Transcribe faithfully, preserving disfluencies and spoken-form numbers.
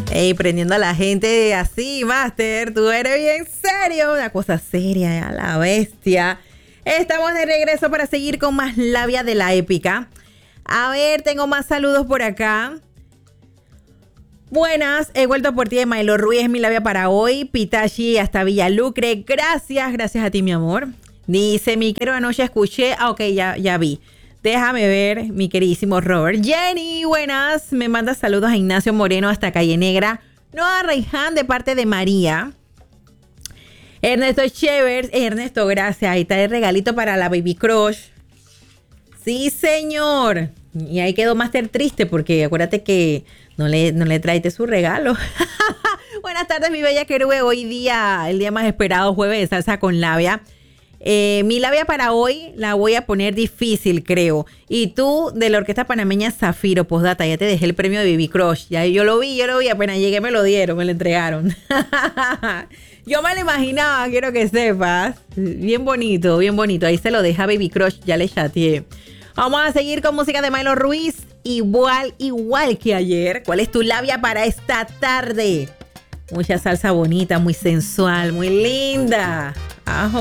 Ey, prendiendo a la gente así, Master. Tú eres bien serio. Una cosa seria, a la bestia. Estamos de regreso para seguir con más labia de la épica. A ver, tengo más saludos por acá. Buenas, he vuelto por ti de Mailo Ruiz, es mi labia para hoy. Pitachi hasta Villalucre. Gracias, gracias a ti, mi amor. Dice, mi querido, anoche escuché. Ah, ok, ya, ya vi. Déjame ver, mi queridísimo Robert. Jenny, buenas. Me manda saludos a Ignacio Moreno hasta Calle Negra. Noa Reiján de parte de María. Ernesto Chevers. Ernesto, gracias. Ahí está el regalito para la Baby Crush. Sí, señor. Y ahí quedó Master triste porque acuérdate que no le, no le traiste su regalo. Buenas tardes, mi bella querube. Hoy día, el día más esperado, jueves de salsa con labia. Eh, mi labia para hoy la voy a poner difícil, creo. Y tú, de la Orquesta Panameña Zafiro, postdata, ya te dejé el premio de Baby Crush. Ya yo lo vi, yo lo vi, apenas llegué me lo dieron, me lo entregaron. Yo me lo imaginaba, quiero que sepas. Bien bonito, bien bonito. Ahí se lo deja Baby Crush, ya le chateé. Vamos a seguir con música de Mailo Ruiz. Igual, igual que ayer. ¿Cuál es tu labia para esta tarde? Mucha salsa bonita, muy sensual, muy linda. Ajo.